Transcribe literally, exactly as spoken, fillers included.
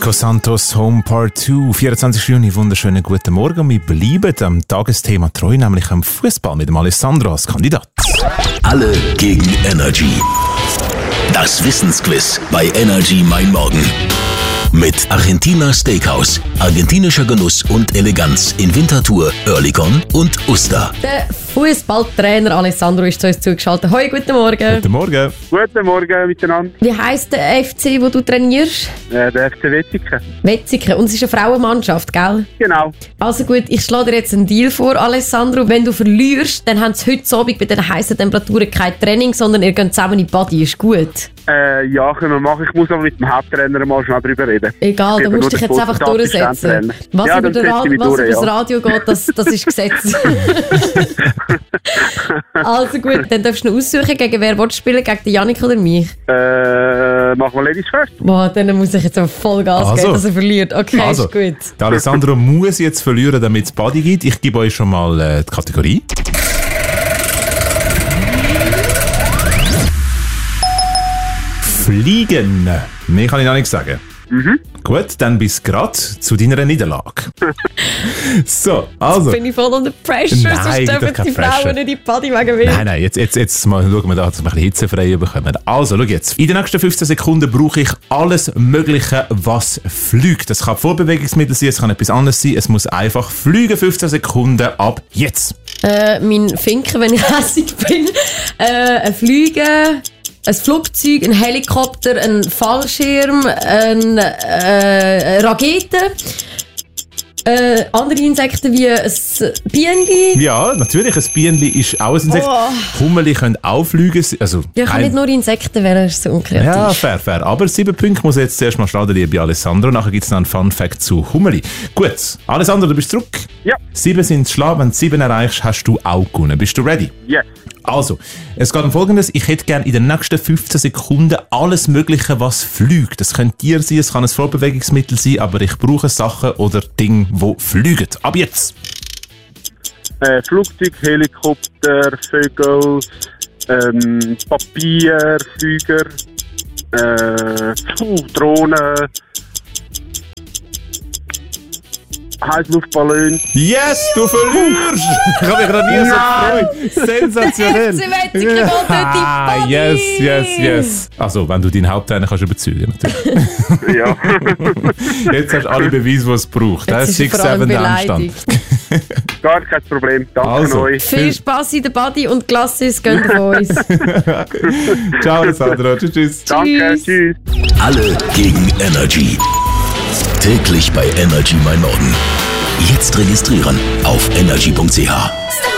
Nico Santos, Home Part zwei, vierundzwanzigsten Juni, wunderschönen guten Morgen. Wir bleiben am Tagesthema treu, nämlich am Fußball mit dem Alessandro als Kandidat. Alle gegen Energy. Das Wissensquiz bei Energy Mein Morgen. Mit Argentina Steakhouse, argentinischer Genuss und Eleganz in Winterthur, Oerlikon und Uster. Der Fußballtrainer Alessandro ist zu uns zugeschaltet. Hoi, guten Morgen. Guten Morgen. Guten Morgen miteinander. Wie heisst der F C, wo du trainierst? Äh, der F C Wetzikon. Wetzikon. Und es ist eine Frauenmannschaft, gell? Genau. Also gut, ich schlage dir jetzt einen Deal vor, Alessandro. Wenn du verlierst, dann haben sie heute Abend bei den heißen Temperaturen kein Training, sondern ihr geht zusammen in die Body. Ist gut? Äh, ja, können wir machen. Ich muss aber mit dem Haupttrainer mal schnell drüber reden. Egal, da musst du dich jetzt einfach durchsetzen. Was ja, über das Ra- durch, ja. Radio geht, das, das ist Gesetz. Also gut, dann darfst du noch aussuchen, gegen wer willst du spielen, gegen Jannik oder mich? Äh, machen wir Ladies first. Boah, dann muss ich jetzt auf Vollgas Also. geben, dass er verliert. Okay, Also, ist gut. der Alessandro muss jetzt verlieren, damit es Body gibt. Ich gebe euch schon mal äh, die Kategorie. Fliegen. Mehr kann ich noch nicht sagen. Mhm. Gut, dann bis grad zu deiner Niederlage. So, also. Bin ich voll unter Pressure, Nein, sonst gibt dürfen doch keine die Frauen Pressure. nicht in die Body wegen mir. Nein, nein, jetzt, jetzt, jetzt mal schauen wir da, dass wir ein bisschen hitzefrei bekommen. Also, schau jetzt. In den nächsten fünfzehn Sekunden brauche ich alles Mögliche, was fliegt. Das kann Vorbewegungsmittel sein, es kann etwas anderes sein. Es muss einfach fliegen. fünfzehn Sekunden ab jetzt. Äh, mein Finken, wenn ich hässig bin. Äh, ein Flüge, ein Flugzeug, ein Helikopter, ein Fallschirm, ein, äh, eine Rakete. Äh, andere Insekten wie ein Bienenli. Ja, natürlich, ein Bienenli ist auch ein Insekt. Oh. Hummeli können auch fliegen. Also, Ja, ich kann ein- nicht nur Insekten werden, das ist so unkreativ. Ja, fair, fair. Aber sieben Punkte muss jetzt zuerst mal starten, liebe Alessandro. Nachher gibt es noch einen Fun-Fact zu Hummeli. Gut, Alessandro, du bist zurück. Ja. Sieben sind zu schlagen. Wenn du sieben erreichst, hast du auch gewonnen. Bist du ready? Yes. Also, es geht um Folgendes. Ich hätte gerne in den nächsten fünfzehn Sekunden alles Mögliche, was fliegt. Das könnte Tier sein, es kann ein Vorbewegungsmittel sein, aber ich brauche Sachen oder Dinge, die fliegen. Ab jetzt! Äh, Flugzeug, Helikopter, Vögel, ähm, Papier, Flüger, äh, puh, Drohnen, Heißluftballon. Yes, du verlierst! Ich habe mich noch nie so gefreut. Sensationell! Der F C Wetzikon will dort in die Ah, Body. yes, yes, yes. Also, wenn du deinen Haupttrainer kannst überzeugen, natürlich. Ja. Jetzt hast du alle Beweise, die es braucht. Jetzt Das ist er sechs vor allem sieben der Anstand. beleidigt. Gar kein Problem. Danke Also. euch. Viel Spass in der Body und Glasses gehen von uns. Ciao, Alessandro. Tschüss, tschüss. Danke. Tschüss. Tschüss. Alle gegen Energy. Täglich bei Energy Mein Morgen. Jetzt registrieren auf energy punkt c h.